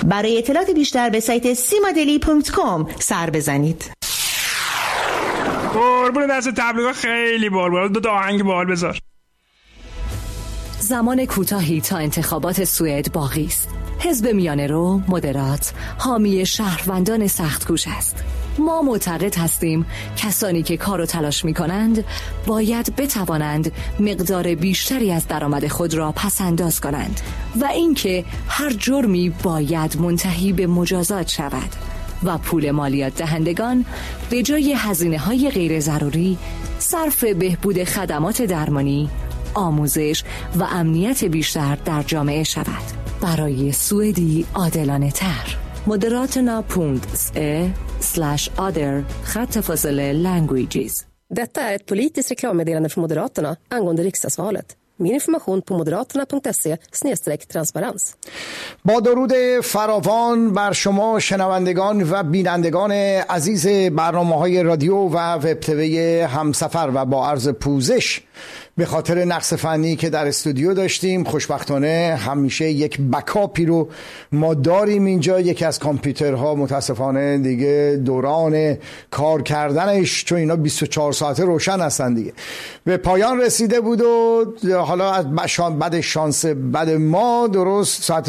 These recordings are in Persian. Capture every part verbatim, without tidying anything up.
برای اطلاعات بیشتر به سایت سیمادلی دات کام سر بزنید. قربون دست تبلیغات خیلی بال بال. دو تا آهنگ بال بذار. زمان کوتاهی تا انتخابات سوئد باقی است. حزب میانه رو مدرات حامی شهروندان سخت‌کوش است. ما معتقد هستیم کسانی که کار و تلاش می کنند باید بتوانند مقدار بیشتری از درآمد خود را پس انداز کنند و اینکه هر جرمی باید منتهی به مجازات شود و پول مالیات دهندگان به جای هزینه‌های غیر ضروری صرف بهبود خدمات درمانی، آموزش و امنیت بیشتر در جامعه شود. برای سوئدی عادلانه تر. Moderaterna punkt se slash other خط فاصله languages. Detta är ett politiskt reklammeddelande från Moderaterna angående riksdagsvalet. Mer information på moderaterna punkt se slash transparens. با درود فراوان بر شما شنوندگان و بینندگان عزیز برنامه‌های رادیو و وب تیوی همسفر و با عرض پوزش به خاطر نقص فنی که در استودیو داشتیم، خوشبختانه همیشه یک بکاپی رو ما داریم اینجا. یکی از کامپیوترها متاسفانه دیگه دوران کار کردنش، چون اینا بیست و چهار ساعته روشن هستن دیگه، به پایان رسیده بود و حالا از بعد شانس بعد ما درست ساعت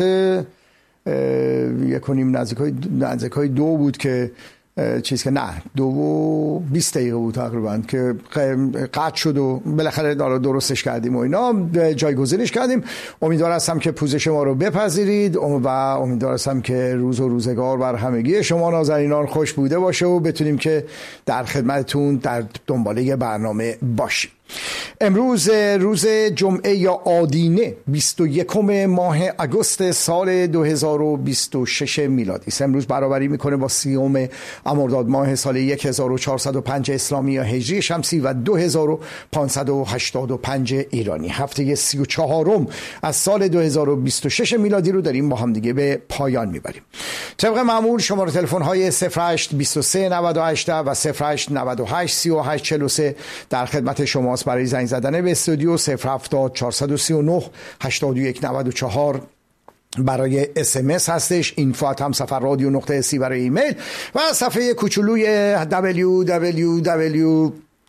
یک و نیم نزدیک های دو بود که چیز که نه دو و بیست دقیقه بود تقریبا که قطع شد و بالاخره درستش کردیم و اینا جایگزینش کردیم. امیدوار هستم که پوزش ما رو بپذیرید و امیدوار هستم که روز و روزگار بر همگی شما نازنینان خوش بوده باشه و بتونیم که در خدمتتون در دنباله برنامه باشیم. امروز روز جمعه یا آدینه بیست و یکم ماه آگوست سال دو هزار و بیست و شش میلادی است. امروز برابری میکنه با سیوم مرداد ماه سال هزار و چهارصد و پنج اسلامی یا هجری شمسی و دو هزار و پانصد و هشتاد و پنج ایرانی. هفته سی و چهارم از سال دو هزار و بیست و شش میلادی رو داریم با هم دیگه به پایان میبریم. طبق معمول شماره تلفن های صفر هشت بیست و سه نود و هشت و صفر هشت نود و هشت سی و هشت چهل و سه در خدمت شماست برای زنگ زدن به استودیو. صفر هفتاد چهارصد و سی و نه هشتاد و یک نود و چهار برای اس ام اس هستش. اینفو ات همسفر رادیو نقطه سی برای ایمیل و صفحه کوچولوی دبلیو دبلیو دبلیو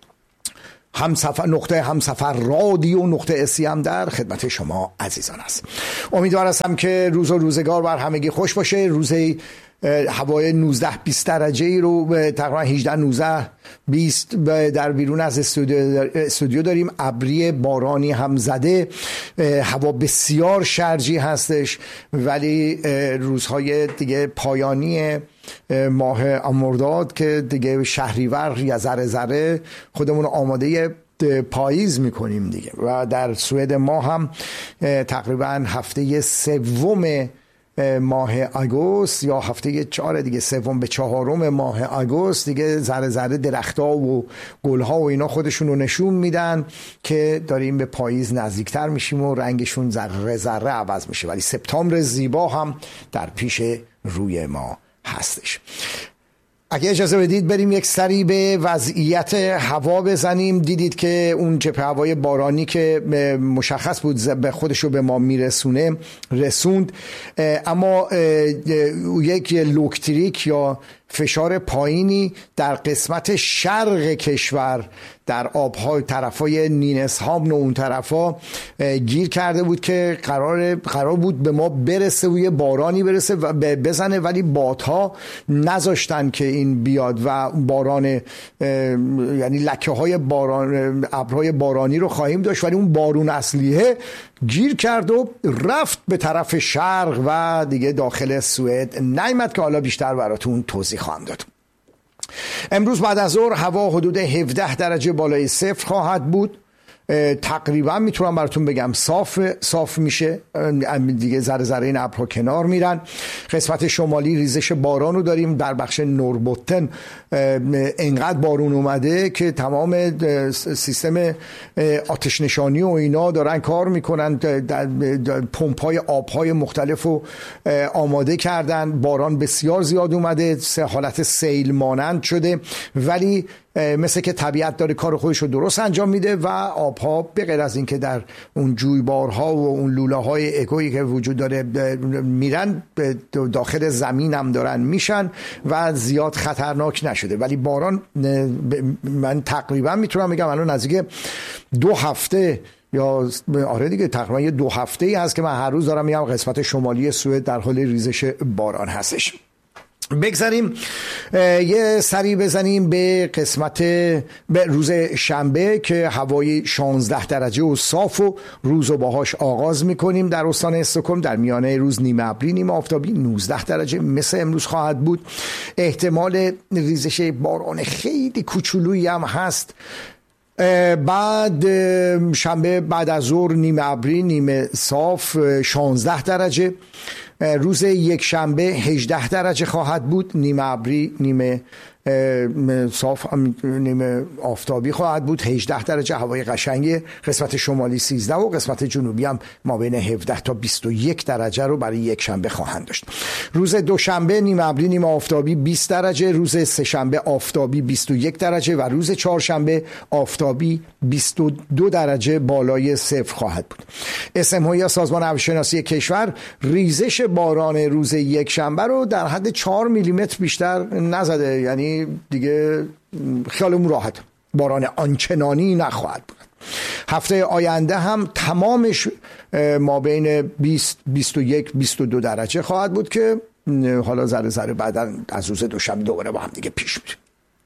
همسفر نقطه همسفر رادیو نقطه اسی هم در خدمت شما عزیزان است. امیدوار هستم که روز و روزگار بر همگی خوش باشه. روز هوای نوزده بیست درجه ای رو تقریبا هجده نوزده بیست در بیرون از استودیو, استودیو داریم. ابری بارانی هم زده، هوا بسیار شرجی هستش، ولی روزهای دیگه پایانی ماه مرداد که دیگه شهریور یا ذره ذره خودمون آماده پاییز میکنیم دیگه و در سوئد ما هم تقریبا هفته سوم ماه آگوست یا هفته چهار دیگه سوم به چهارم ماه آگوست دیگه ذره ذره درخت‌ها و گل‌ها و اینا خودشون رو نشون میدن که داریم به پاییز نزدیکتر میشیم و رنگشون ذره ذره عوض میشه، ولی سپتامبر زیبا هم در پیش روی ما هستش. اگه اجازه بدید بریم یک سری به وضعیت هوا بزنیم. دیدید که اون جبهه هوای بارانی که مشخص بود به خودشو به ما میرسونه رسوند، اما یک لوکتریک یا فشار پایینی در قسمت شرق کشور در آبهای طرفای نینسهامن و اون طرفا گیر کرده بود که قرار قرار بود به ما برسه و یه بارانی برسه و بزنه، ولی بادها نذاشتن که این بیاد و باران یعنی لکه های باران ابرهای بارانی رو خواهیم داشت، ولی اون بارون اصلیه گیر کرد و رفت به طرف شرق و دیگه داخل سوئد نیامد که حالا بیشتر براتون توضیح خواهم داد. امروز بعد از ظهر هوا حدود هفده درجه بالای صفر خواهد بود. تقریبا میتونم براتون بگم صاف صاف میشه دیگه، ذره ذره این ابرها کنار میرن. قسمت شمالی ریزش باران رو داریم در بخش نوربوتن، انقدر بارون اومده که تمام سیستم آتش نشانی و اینا دارن کار میکنن، پمپ‌های آب‌های مختلف رو آماده کردن. باران بسیار زیاد اومده، حالت سیل مانند شده، ولی مثل که طبیعت داره کار خودش رو درست انجام میده و آبها به غیر از این که در اون جویبارها و اون لوله های اکویی که وجود داره میرن داخل زمین هم دارن میشن و زیاد خطرناک نشده. ولی باران من تقریبا میتونم بگم الان نزدیک دو هفته یا آره دیگه تقریبا یه دو هفته ای هست که من هر روز دارم میگم قسمت شمالی سوئد در حال ریزش باران هستش. بگذاریم یه سری بزنیم به قسمت به روز شنبه که هوای شانزده درجه و صاف و روز و باهاش آغاز میکنیم در استان استکهلم. در میانه روز نیمه ابری نیمه آفتابی نوزده درجه مثل امروز خواهد بود. احتمال ریزش باران خیلی کوچولویی هم هست. بعد شنبه بعد از ظهر نیمه ابری نیمه صاف شانزده درجه. روز یک شنبه هجده درجه خواهد بود، نیمه ابری نیمه صاف نیمه آفتابی خواهد بود، هجده درجه هوای قشنگه. قسمت شمالی سیزده و قسمت جنوبی هم ما بین هفده تا بیست و یک درجه رو برای یک شنبه خواهند داشت. روز دوشنبه نیمه ابری نیمه آفتابی بیست درجه، روز سه شنبه آفتابی بیست و یک درجه و روز چهارشنبه آفتابی بیست و دو درجه بالای صفر خواهد بود. اسمه‌ای سازمان هواشناسی کشور ریزش باران روز یک شنبه رو در حد چهار میلیمتر بیشتر نزده، یعنی دیگه خیالمون راحت، باران آنچنانی نخواهد بود. هفته آینده هم تمامش ما بین بیست بیست و یک بیست و دو درجه خواهد بود که حالا ذره ذره بعدا از روز دوشنبه دوباره با هم دیگه پیش میره.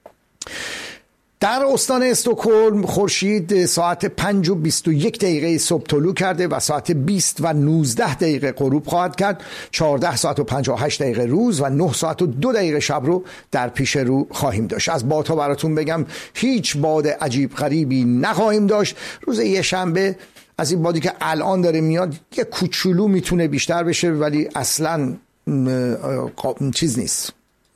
در استان استکهلم خورشید ساعت پنج و بیست و یک دقیقه صبح طلوع کرده و ساعت بیست و نوزده دقیقه غروب خواهد کرد. چهارده ساعت و پنجاه و هشت دقیقه روز و نه ساعت و دو دقیقه شب رو در پیش رو خواهیم داشت. از بادها براتون بگم هیچ باد عجیب غریبی نخواهیم داشت. روز یه شنبه از این بادی که الان داره میاد یه کوچولو میتونه بیشتر بشه ولی اصلا چیز نیست،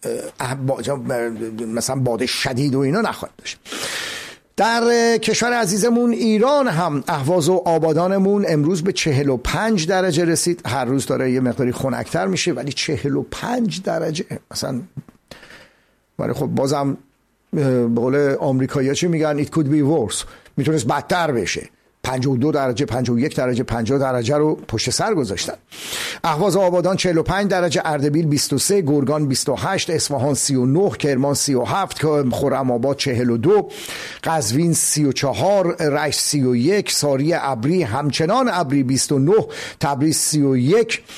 مثلا باد شدید و اینا نخواهد داشت. در کشور عزیزمون ایران هم اهواز و آبادانمون امروز به چهل و پنج درجه رسید. هر روز داره یه مقداری خنک‌تر میشه ولی چهل و پنج درجه مثلا، ولی خب بازم به قول آمریکایی‌ها چی میگن، it could be worse، میتونست بدتر بشه. پنجاه و دو درجه پنجاه و یک درجه پنجاه درجه رو پشت سر گذاشتن. اهواز و آبادان چهل و پنج درجه، اردبیل بیست و سه، گرگان بیست و هشت، اصفهان سی و نه، کرمان سی و هفت، خرم‌آباد چهل و دو، قزوین سی و چهار، رشت سی و یک، ساری ابری همچنان ابری بیست و نه، تبریز سی و یک،